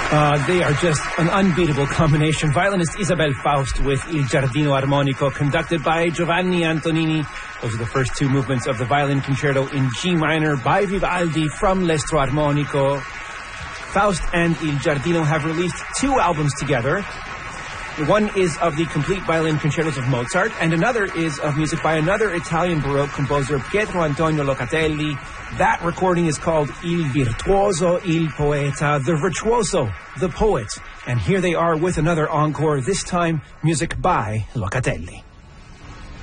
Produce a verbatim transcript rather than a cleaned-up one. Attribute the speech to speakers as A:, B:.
A: Uh, they are just an unbeatable combination. Violinist Isabel Faust with Il Giardino Armonico, conducted by Giovanni Antonini. Those are the first two movements of the violin concerto in G minor by Vivaldi from L'Estro Armonico. Faust and Il Giardino have released two albums together. One is of the complete violin concertos of Mozart, and another is of music by another Italian Baroque composer, Pietro Antonio Locatelli. That recording is called Il Virtuoso, Il Poeta, the virtuoso, the poet. And here they are with another encore, this time music by Locatelli.